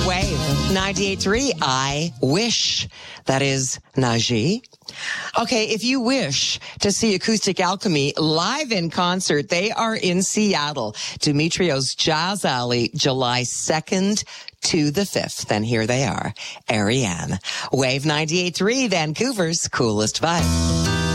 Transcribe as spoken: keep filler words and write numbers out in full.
Wave ninety-eight point three, I Wish. That is Najee. Okay, if you wish to see Acoustic Alchemy live in concert, they are in Seattle, Demetrios Jazz Alley, July second to the fifth. And here they are, Ariane. Wave ninety-eight point three, Vancouver's coolest vibe.